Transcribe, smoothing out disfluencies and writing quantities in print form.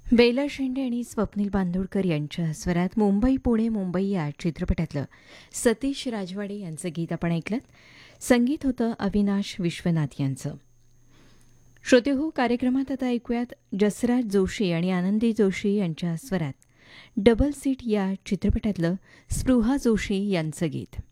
बेला शेंडे आणि स्वप्नील बांदोडकर यांच्या स्वरात मुंबई पुणे मुंबई या चित्रपटातलं सतीश राजवाडे यांचं गीत आपण ऐकलं. संगीत होतं अविनाश विश्वनाथ यांचं. श्रोतेहो, कार्यक्रमात आता ऐकूयात जसराज जोशी आणि आनंदी जोशी यांच्या स्वरात डबल सीट या चित्रपटातलं स्पृहा जोशी यांचं गीत.